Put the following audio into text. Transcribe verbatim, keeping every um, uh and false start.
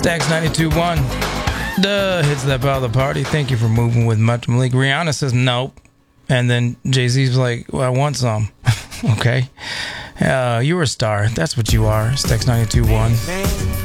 Stacks ninety-two point one. Duh, hits that part of the party. Thank you for moving with much Malik. Rihanna says nope. And then Jay-Z's like, well, I want some. Okay. Uh, you're a star. That's what you are. Stacks ninety-two point one.